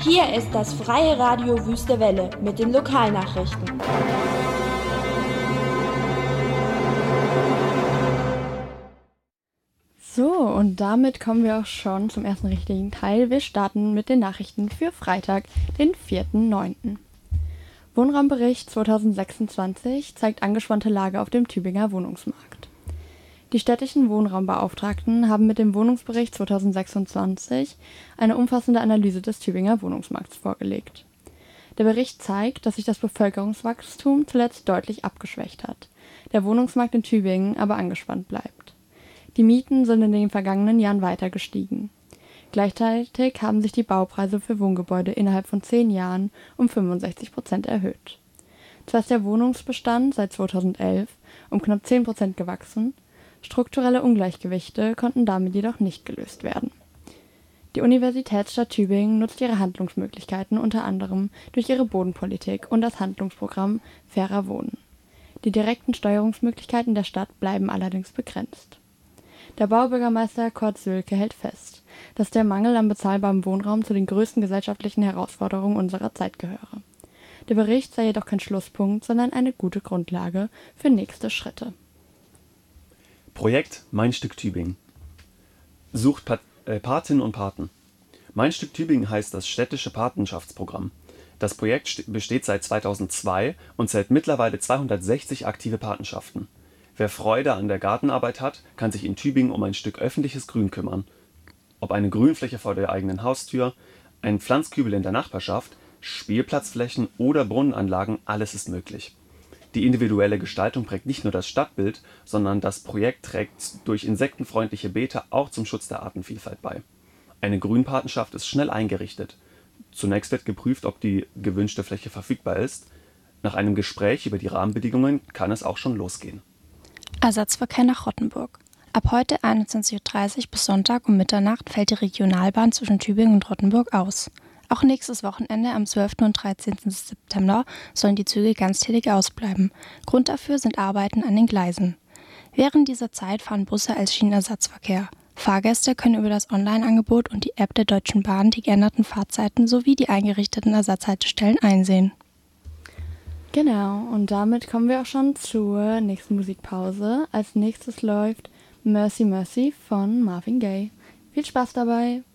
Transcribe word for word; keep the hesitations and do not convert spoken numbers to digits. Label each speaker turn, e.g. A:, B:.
A: Hier ist das Freie Radio Wüste Welle mit den Lokalnachrichten.
B: So, und damit kommen wir auch schon zum ersten richtigen Teil. Wir starten mit den Nachrichten für Freitag, den vierten neunten Wohnraumbericht zwanzig sechsundzwanzig zeigt angespannte Lage auf dem Tübinger Wohnungsmarkt. Die städtischen Wohnraumbeauftragten haben mit dem Wohnungsbericht zwanzig sechsundzwanzig eine umfassende Analyse des Tübinger Wohnungsmarkts vorgelegt. Der Bericht zeigt, dass sich das Bevölkerungswachstum zuletzt deutlich abgeschwächt hat, der Wohnungsmarkt in Tübingen aber angespannt bleibt. Die Mieten sind in den vergangenen Jahren weiter gestiegen. Gleichzeitig haben sich die Baupreise für Wohngebäude innerhalb von zehn Jahren um fünfundsechzig Prozent erhöht. Zwar ist der Wohnungsbestand seit zweitausendelf um knapp zehn Prozent gewachsen, strukturelle Ungleichgewichte konnten damit jedoch nicht gelöst werden. Die Universitätsstadt Tübingen nutzt ihre Handlungsmöglichkeiten unter anderem durch ihre Bodenpolitik und das Handlungsprogramm Fairer Wohnen. Die direkten Steuerungsmöglichkeiten der Stadt bleiben allerdings begrenzt. Der Baubürgermeister Kurt Sölke hält fest, dass der Mangel an bezahlbarem Wohnraum zu den größten gesellschaftlichen Herausforderungen unserer Zeit gehöre. Der Bericht sei jedoch kein Schlusspunkt, sondern eine gute Grundlage für nächste Schritte.
C: Projekt Mein Stück Tübingen. Sucht Pat- äh, Patinnen und Paten. Mein Stück Tübingen heißt das städtische Patenschaftsprogramm. Das Projekt st- besteht seit zweitausendzwei und zählt mittlerweile zweihundertsechzig aktive Patenschaften. Wer Freude an der Gartenarbeit hat, kann sich in Tübingen um ein Stück öffentliches Grün kümmern. Ob eine Grünfläche vor der eigenen Haustür, ein Pflanzkübel in der Nachbarschaft, Spielplatzflächen oder Brunnenanlagen, alles ist möglich. Die individuelle Gestaltung prägt nicht nur das Stadtbild, sondern das Projekt trägt durch insektenfreundliche Beete auch zum Schutz der Artenvielfalt bei. Eine Grünpatenschaft ist schnell eingerichtet. Zunächst wird geprüft, ob die gewünschte Fläche verfügbar ist. Nach einem Gespräch über die Rahmenbedingungen kann es auch schon losgehen.
D: Ersatzverkehr nach Rottenburg. Ab heute einundzwanzig Uhr dreißig bis Sonntag um Mitternacht fällt die Regionalbahn zwischen Tübingen und Rottenburg aus. Auch nächstes Wochenende am zwölften und dreizehnten September sollen die Züge ganztägig ausbleiben. Grund dafür sind Arbeiten an den Gleisen. Während dieser Zeit fahren Busse als Schienenersatzverkehr. Fahrgäste können über das Online-Angebot und die App der Deutschen Bahn die geänderten Fahrzeiten sowie die eingerichteten Ersatzhaltestellen einsehen.
B: Genau, und damit kommen wir auch schon zur nächsten Musikpause. Als nächstes läuft Mercy Mercy von Marvin Gaye. Viel Spaß dabei!